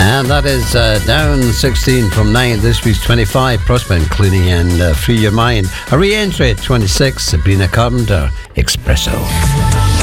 And that is down 16 from 9 this week's 25. Prospect Clooney and Free Your Mind. A re-entry at 26, Sabrina Carpenter, Espresso.